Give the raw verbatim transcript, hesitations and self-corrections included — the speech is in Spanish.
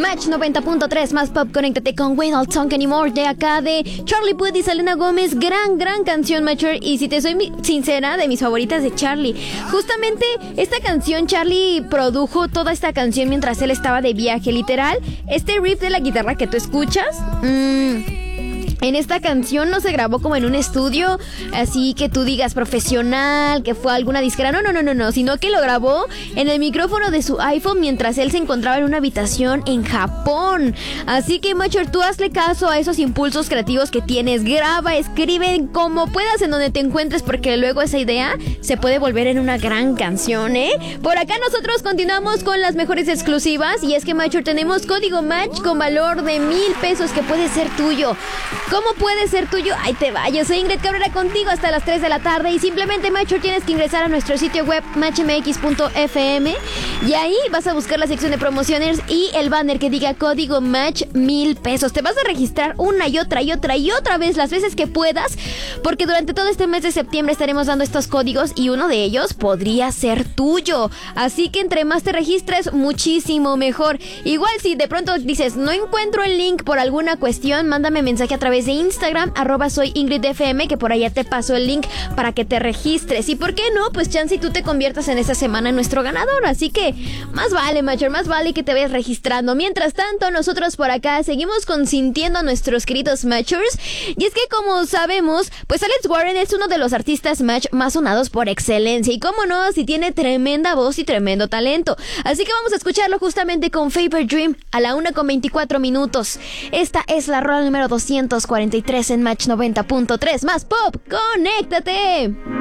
Match noventa punto tres, más pop, conéctate con We Don't Talk Anymore de acá de Charlie Puth y Selena Gómez. Gran, gran canción, Matcher. Y si te soy mi- sincera, de mis favoritas de Charlie. Justamente esta canción, Charlie produjo toda esta canción mientras él estaba de viaje, literal. Este riff de la guitarra que tú escuchas, mmm... en esta canción no se grabó como en un estudio, así que tú digas profesional, que fue alguna disquera. No, no, no, no, no, sino que lo grabó en el micrófono de su iPhone mientras él se encontraba en una habitación en Japón. Así que, Matcher, tú hazle caso a esos impulsos creativos que tienes. Graba, escribe como puedas en donde te encuentres, porque luego esa idea se puede volver en una gran canción, ¿eh? Por acá nosotros continuamos con las mejores exclusivas. Y es que, Matcher, tenemos código Match con valor de mil pesos que puede ser tuyo. ¿Cómo puede ser tuyo? Ahí te va. Yo soy Ingrid Cabrera contigo hasta las tres de la tarde. Y simplemente, Matcher, tienes que ingresar a nuestro sitio web match m x punto f m. Y ahí vas a buscar la sección de promociones y el banner que diga código Match mil pesos. Te vas a registrar una y otra y otra y otra vez las veces que puedas, porque durante todo este mes de septiembre estaremos dando estos códigos y uno de ellos podría ser tuyo. Así que entre más te registres, muchísimo mejor. Igual si de pronto dices, no encuentro el link por alguna cuestión, mándame mensaje a través de Instagram, arroba soy Ingrid F M, que por allá te paso el link para que te registres. Y por qué no, pues chance y tú te conviertas en esta semana en nuestro ganador. Así que más vale, Matcher, más vale que te vayas registrando. Mientras tanto, nosotros por acá seguimos consintiendo a nuestros queridos Matchers. Y es que, como sabemos, pues Alex Warren es uno de los artistas Match más sonados por excelencia. Y cómo no, si tiene tremenda voz y tremendo talento. Así que vamos a escucharlo justamente con Fever Dream a la una con veinticuatro minutos. Esta es la rola número doscientos cuarenta y tres en Match noventa punto tres. Más pop, conéctate.